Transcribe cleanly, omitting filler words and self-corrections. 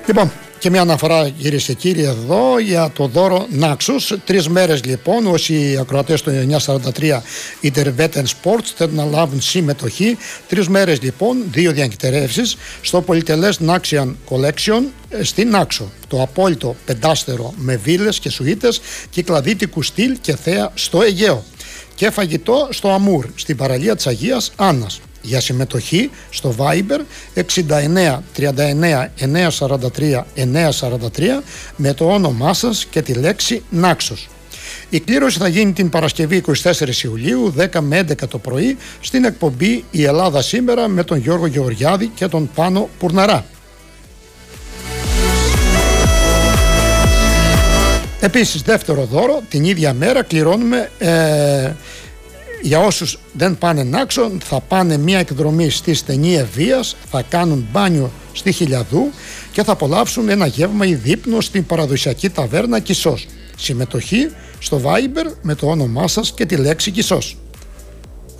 Λοιπόν, και μια αναφορά, κυρίες και κύριοι, εδώ για το δώρο Naxos. 3 μέρες λοιπόν, όσοι ακροατές του 943 Intervetten Sports θέλουν να λάβουν συμμετοχή. 3 μέρες λοιπόν, 2 διανυκτερεύσεις στο πολυτελές Naxian Collection στην Naxo. Το απόλυτο πεντάστερο με βίλες και σουίτες κυκλαδίτικου στυλ και θέα στο Αιγαίο. Και φαγητό στο Αμούρ, στην παραλία της Αγίας Άννας. Για συμμετοχή στο Viber 69 39 943 943 με το όνομά σας και τη λέξη Naxos. Η κλήρωση θα γίνει την Παρασκευή 24 Ιουλίου 10 με 11 το πρωί στην εκπομπή «Η Ελλάδα σήμερα» με τον Γιώργο Γεωργιάδη και τον Πάνο Πουρναρά. Επίσης, δεύτερο δώρο, την ίδια μέρα κληρώνουμε για όσους δεν πάνε Naxo, θα πάνε μια εκδρομή στη στενή Ευβοίας, θα κάνουν μπάνιο στη Χιλιαδού και θα απολαύσουν ένα γεύμα ή δείπνο στην παραδοσιακή ταβέρνα Κισός. Συμμετοχή στο Viber με το όνομά σας και τη λέξη Κισός.